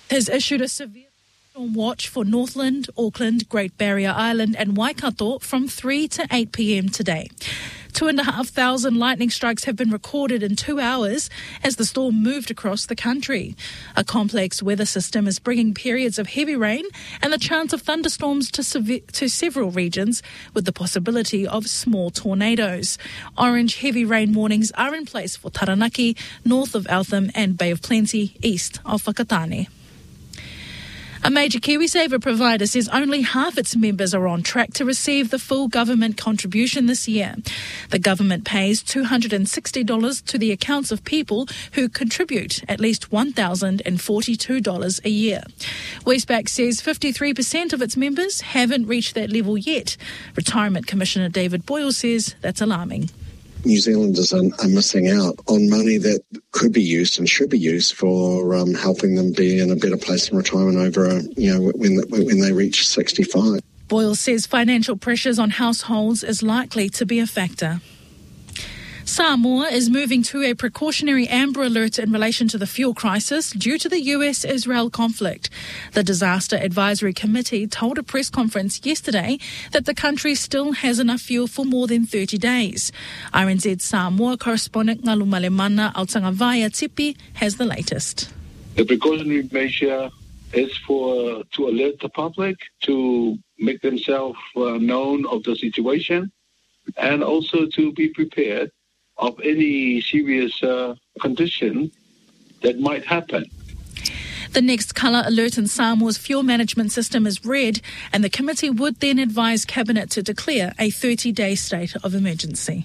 has issued a severe storm watch for Northland, Auckland, Great Barrier Island and Waikato from 3 to 8 p.m. today. 2,500 lightning strikes have been recorded in 2 hours as the storm moved across the country. A complex weather system is bringing periods of heavy rain and the chance of thunderstorms to several regions, with the possibility of small tornadoes. Orange heavy rain warnings are in place for Taranaki, north of Eltham, and Bay of Plenty, east of Whakatane. A major KiwiSaver provider says only half its members are on track to receive the full government contribution this year. The government pays $260 to the accounts of people who contribute at least $1,042 a year. Westpac says 53% of its members haven't reached that level yet. Retirement Commissioner David Boyle says that's alarming. New Zealanders are missing out on money that could be used and should be used for helping them be in a better place in retirement over, when they reach 65. Boyle says financial pressures on households is likely to be a factor. Samoa is moving to a precautionary amber alert in relation to the fuel crisis due to the US-Israel conflict. The Disaster Advisory Committee told a press conference yesterday that the country still has enough fuel for more than 30 days. RNZ Samoa correspondent Ngalu Malemana Autangavaya Tipi has the latest. The precautionary measure is to alert the public, to make themselves known of the situation, and also to be prepared of any serious condition that might happen. The next colour alert in Samoa's fuel management system is red, and the committee would then advise Cabinet to declare a 30-day state of emergency.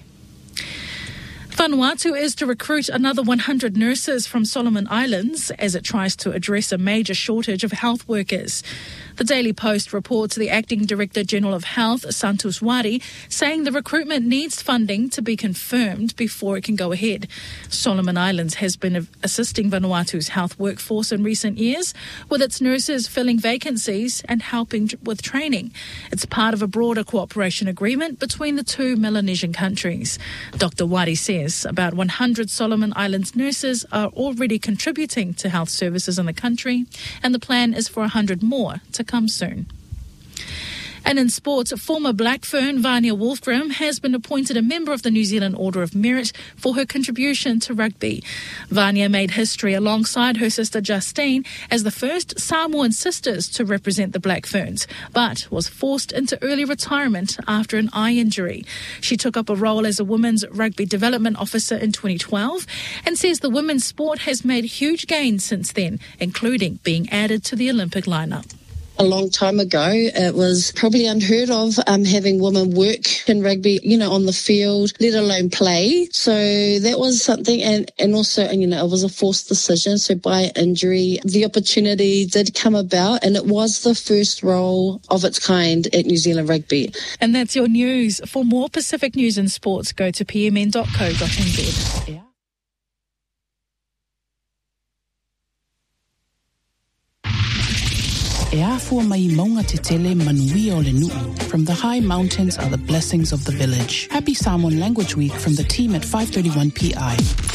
Vanuatu is to recruit another 100 nurses from Solomon Islands as it tries to address a major shortage of health workers. The Daily Post reports the Acting Director General of Health, Santos Wari, saying the recruitment needs funding to be confirmed before it can go ahead. Solomon Islands has been assisting Vanuatu's health workforce in recent years, with its nurses filling vacancies and helping with training. It's part of a broader cooperation agreement between the two Melanesian countries. Dr. Wari says about 100 Solomon Islands nurses are already contributing to health services in the country, and the plan is for 100 more to come soon. And in sports, former Black Fern Vania Wolfgram has been appointed a member of the New Zealand Order of Merit for her contribution to rugby. Vania made history alongside her sister Justine as the first Samoan sisters to represent the Black Ferns, but was forced into early retirement after an eye injury. She took up a role as a women's rugby development officer in 2012 and says the women's sport has made huge gains since then, including being added to the Olympic lineup. A long time ago, it was probably unheard of having women work in rugby, on the field, let alone play. So that was something, and also, it was a forced decision. So by injury, the opportunity did come about, and it was the first role of its kind at New Zealand Rugby. And that's your news. For more Pacific news and sports, go to pmn.co.nz. Yeah. E afua mai maunga te tele manuia o le nuu. From the high mountains are the blessings of the village. Happy Samoan Language Week from the team at 531 PI.